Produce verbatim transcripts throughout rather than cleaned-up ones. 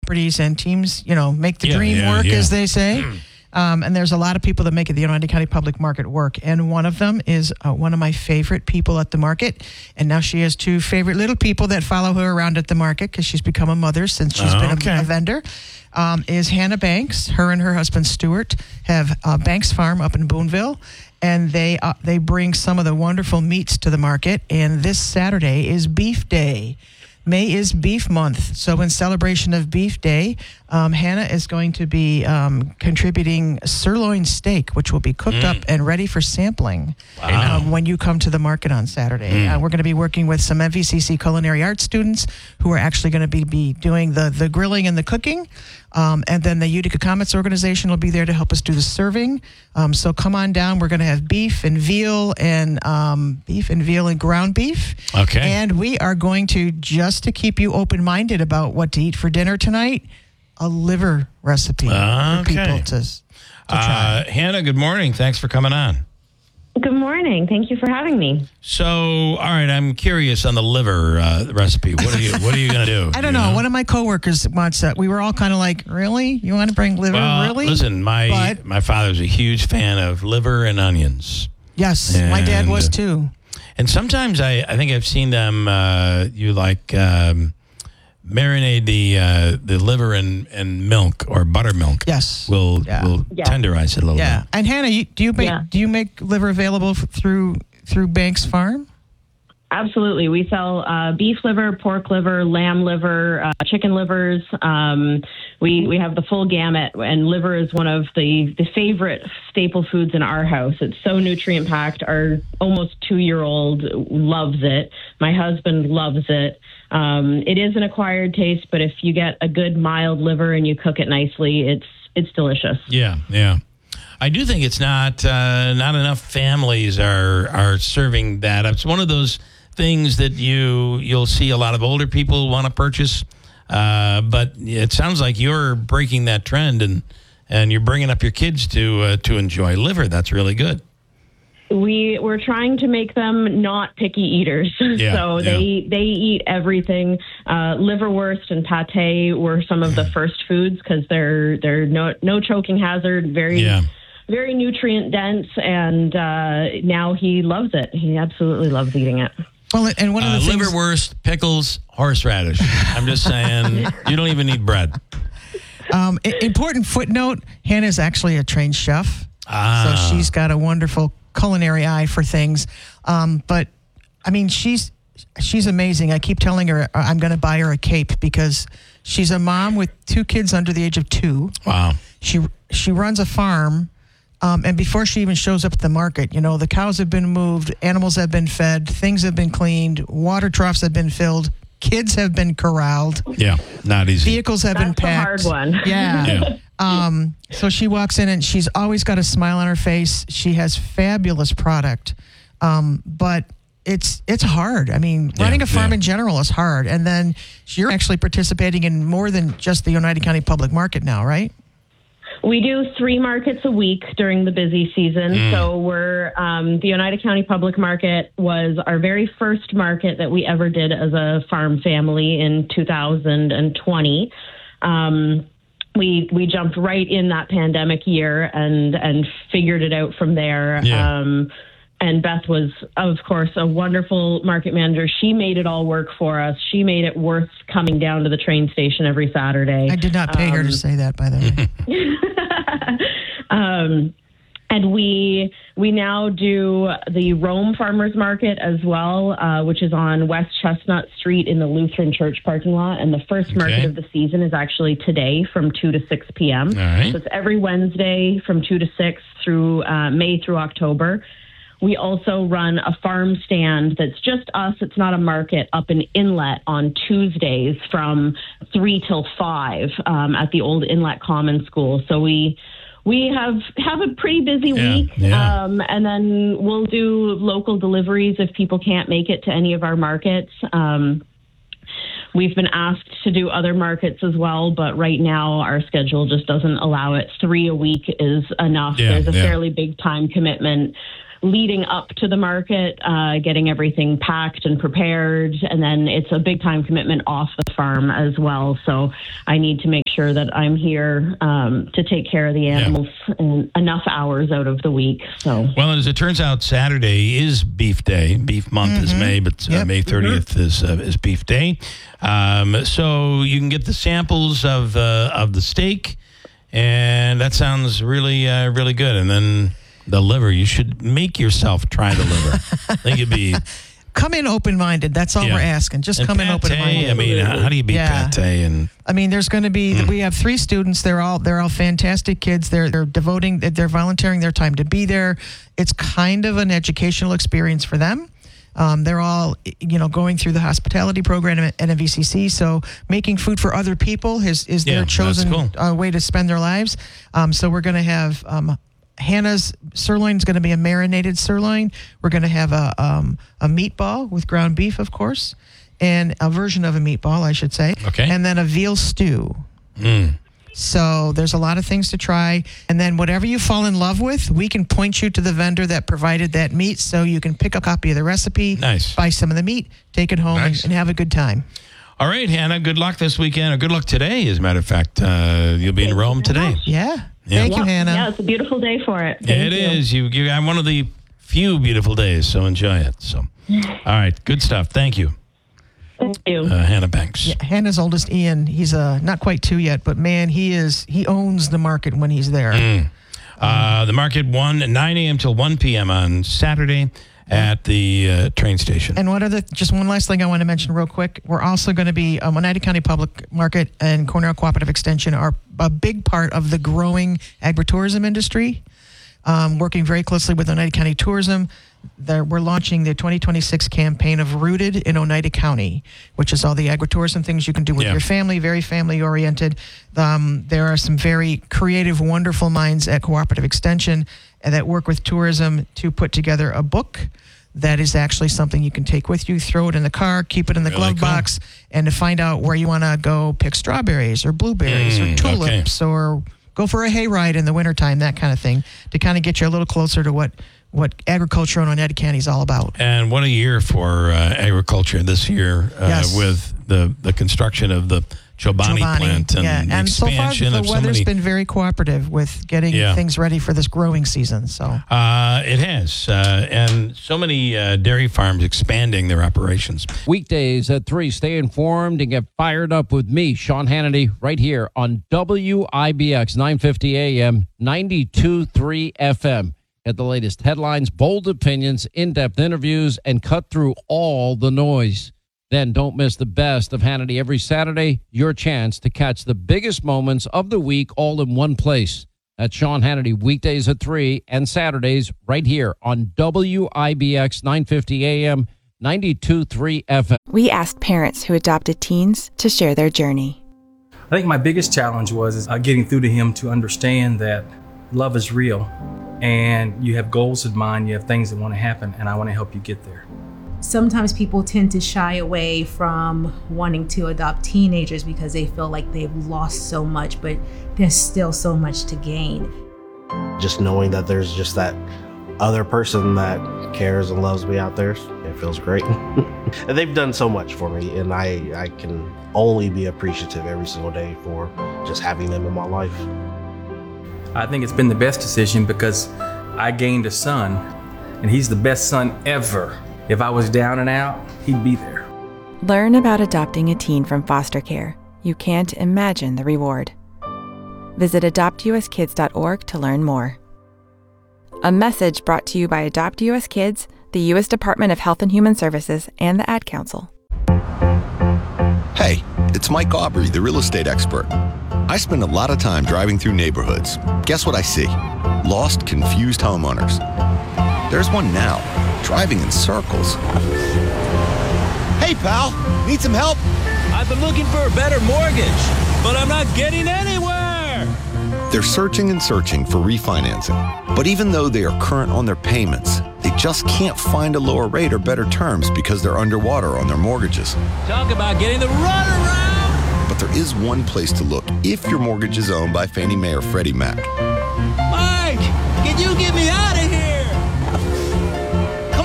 celebrities and teams, you know, make the Yeah, dream yeah, work, yeah. as they say. Um, and there's a lot of people that make it the Oneida County Public Market work. And one of them is uh, one of my favorite people at the market. And now she has two favorite little people that follow her around at the market because she's become a mother since she's Oh, been okay. a, a vendor. Um, is Hannah Banks. Her and her husband Stuart have uh, Banks Farm up in Boonville. And they uh, they bring some of the wonderful meats to the market. And this Saturday is Beef Day. May is Beef Month. So in celebration of Beef Day, um, Hannah is going to be um, contributing sirloin steak, which will be cooked Mm. up and ready for sampling Wow. um, when you come to the market on Saturday. Mm. Uh, we're going to be working with some M V C C culinary arts students who are actually going to be, be doing the, the grilling and the cooking. Um, and then the Utica Comets organization will be there to help us do the serving. Um, so come on down. We're going to have beef and veal and um, beef and veal and ground beef. Okay. And we are going to, just to keep you open-minded about what to eat for dinner tonight, a liver recipe Okay. for people to, to try. Uh, Hannah, good morning. Thanks for coming on. Good morning. Thank you for having me. So, all right, I'm curious on the liver uh, recipe. What are you What are you going to do? I don't You know. One of my coworkers wants that. We were all kind of like, really? You want to bring liver? Well, really? listen, my But- my father's a huge fan of liver and onions. Yes, my dad was And- too. And sometimes I, I think I've seen them, uh, you like um, marinate the uh, the liver in, in milk or buttermilk. Yes. Will Yeah. will Yeah. tenderize it a little Yeah. bit. And Hannah, you, do you make Yeah. do you make liver available f- through through Banks Farm? Absolutely. We sell uh, beef liver, pork liver, lamb liver, uh, chicken livers. Um, we we have the full gamut, and liver is one of the, the favorite staple foods in our house. It's so nutrient packed. Our almost two year old loves it. My husband loves it. Um, it is an acquired taste, but if you get a good mild liver and you cook it nicely, it's it's delicious. Yeah, yeah. I do think it's not uh, not enough families are are serving that. It's one of those things that you you'll see a lot of older people want to purchase, uh, but it sounds like you're breaking that trend and and you're bringing up your kids to uh, to enjoy liver. That's really good. We we're trying to make them not picky eaters, Yeah, so yeah. they they eat everything. Uh, liverwurst and pate were some of the first foods because they're they're no no choking hazard, very Yeah. very nutrient dense, and uh, now he loves it. He absolutely loves eating it. Well, and one of the Uh, things, liverwurst, pickles, horseradish. I'm just saying, you don't even need bread. um, i- important footnote: Hannah is actually a trained chef, Ah. so she's got a wonderful culinary eye for things. Um, but I mean, she's she's amazing. I keep telling her uh, I'm going to buy her a cape because she's a mom with two kids under the age of two. Wow. She she runs a farm, um, and before she even shows up at the market, you know, the cows have been moved, animals have been fed, things have been cleaned, water troughs have been filled, kids have been corralled, Yeah, not easy. vehicles have been That's the packed. hard one. Yeah. Yeah. Um, so she walks in and she's always got a smile on her face. She has fabulous product, um, but it's it's hard. I mean, Yeah, running a farm yeah. in general is hard, and then you're actually participating in more than just the Oneida County Public Market now, right? We do three markets a week during the busy season. Mm. So we're um, the Oneida County Public Market was our very first market that we ever did as a farm family in two thousand twenty. Um, we we jumped right in that pandemic year and and figured it out from there. Yeah. Um, and Beth was, of course, a wonderful market manager. She made it all work for us. She made it worth coming down to the train station every Saturday. I did not pay her to Um, say that, by the way. um, and we we now do the Rome Farmers Market as well, uh, which is on West Chestnut Street in the Lutheran Church parking lot. And the first market Okay. of the season is actually today from two to six p.m. All right. So it's every Wednesday from two to six through uh, May through October. We also run a farm stand that's just us. It's not a market up in Inlet on Tuesdays from three till five um, at the old Inlet Common School. So we we have have a pretty busy Yeah, week, yeah. Um, and then we'll do local deliveries if people can't make it to any of our markets. Um, We've been asked to do other markets as well, but right now our schedule just doesn't allow it. Three a week is enough. Yeah, There's a yeah. fairly big time commitment. leading up to the market, uh, getting everything packed and prepared. And then it's a big time commitment off the farm as well. So I need to make sure that I'm here um, to take care of the animals yeah. in enough hours out of the week. So well, as it turns out, Saturday is Beef Day. Beef month mm-hmm. is May, but uh, yep. May thirtieth mm-hmm. is uh, is Beef Day. Um, so you can get the samples of uh, of the steak, and that sounds really uh, really good. And then the liver, you should make yourself try the liver. I think it'd be. Come in open-minded. That's all yeah. we're asking. Just and come pate, in open-minded. I mean, how do you beat yeah. pate? And I mean, there's going to be. Mm. We have three students. They're all they're all fantastic kids. They're they're devoting. They're volunteering their time to be there. It's kind of an educational experience for them. Um, they're all, you know, going through the hospitality program at N V C C. So making food for other people is is yeah, their chosen cool. uh, way to spend their lives. Um, so we're going to have. Um, Hannah's sirloin is going to be a marinated sirloin. We're going to have a um, a meatball with ground beef, of course, and a version of a meatball, I should say. Okay. And then a veal stew. Mm. So there's a lot of things to try. And then whatever you fall in love with, we can point you to the vendor that provided that meat so you can pick a copy of the recipe, nice. buy some of the meat, take it home, nice. and, and have a good time. All right, Hannah, good luck this weekend, or good luck today, as a matter of fact. Uh, you'll be in Rome today. Yeah. Yeah. Thank you, Hannah. Yeah, it's a beautiful day for it. Thank it you. is. You, you got one of the few beautiful days, so enjoy it. So, all right, good stuff. Thank you. Thank you. Uh, Hannah Banks. Yeah, Hannah's oldest, Ian, he's uh, not quite two yet, but man, he is he owns the market when he's there. Mm. Uh, the market, one nine a.m. till one p.m. on Saturday at the uh, train station. And what other, just one last thing I want to mention real quick. We're also going to be, um, Oneida County Public Market and Cornell Cooperative Extension are a big part of the growing agritourism industry. Um, working very closely with Oneida County Tourism. They're, we're launching the twenty twenty-six campaign of Rooted in Oneida County, which is all the agritourism things you can do with yeah. your family, very family-oriented. Um, there are some very creative, wonderful minds at Cooperative Extension that work with tourism to put together a book that is actually something you can take with you, throw it in the car, keep it in the really glove cool. box, and to find out where you want to go pick strawberries or blueberries mm, or tulips okay. or go for a hayride in the wintertime, that kind of thing, to kind of get you a little closer to what, what agriculture in Oneida County is all about. And what a year for uh, agriculture this year uh, yes. with the, the construction of the Chobani, Chobani plant and yeah. the and expansion so far, of the so weather's many. been very cooperative with getting Yeah. things ready for this growing season. So uh, it has, uh, and so many uh, dairy farms expanding their operations. Weekdays at three, stay informed and get fired up with me, Sean Hannity, right here on W I B X nine fifty A M, ninety-two point three F M. Get the latest headlines, bold opinions, in-depth interviews, and cut through all the noise. Then don't miss the best of Hannity every Saturday, your chance to catch the biggest moments of the week all in one place. That's Sean Hannity, weekdays at three and Saturdays right here on W I B X nine fifty A M, ninety-two point three F M. We asked parents who adopted teens to share their journey. I think my biggest challenge was is, uh, getting through to him to understand that love is real and you have goals in mind, you have things that want to happen, and I want to help you get there. Sometimes people tend to shy away from wanting to adopt teenagers because they feel like they've lost so much, but there's still so much to gain. Just knowing that there's just that other person that cares and loves me out there, it feels great. And they've done so much for me, and I, I can only be appreciative every single day for just having them in my life. I think it's been the best decision because I gained a son, and he's the best son ever. If I was down and out, he'd be there. Learn about adopting a teen from foster care. You can't imagine the reward. Visit adopt u s kids dot org to learn more. A message brought to you by Adopt U S Kids, the U S Department of Health and Human Services, and the Ad Council. Hey, it's Mike Aubrey, the real estate expert. I spend a lot of time driving through neighborhoods. Guess what I see? Lost, confused homeowners. There's one now, driving in circles. Hey, pal, need some help? I've been looking for a better mortgage, but I'm not getting anywhere. They're searching and searching for refinancing. But even though they are current on their payments, they just can't find a lower rate or better terms because they're underwater on their mortgages. Talk about getting the runaround. But there is one place to look if your mortgage is owned by Fannie Mae or Freddie Mac. Mike, can you get me out of here?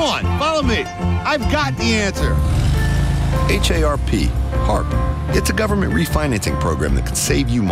on, follow me. I've got the answer. H A R P, HARP. It's a government refinancing program that can save you money.